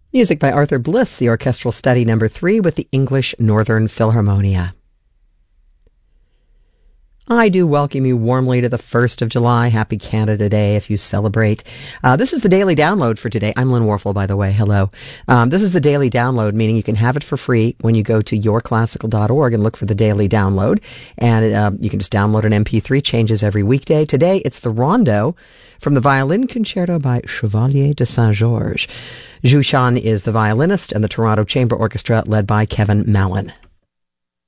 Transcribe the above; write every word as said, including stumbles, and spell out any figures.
Music by Arthur Bliss, the orchestral study number three with the English Northern Philharmonia. I do welcome you warmly to the first of July. Happy Canada Day if you celebrate. Uh, this is the daily download for today. I'm Lynn Warfel, by the way. Hello. Um, this is the daily download, meaning you can have it for free when you go to your classical dot org and look for the daily download. And uh, you can just download an M P three, changes every weekday. Today, it's the Rondo from the Violin Concerto by Chevalier de Saint-Georges. Zhu Shan is the violinist, and the Toronto Chamber Orchestra led by Kevin Mallon.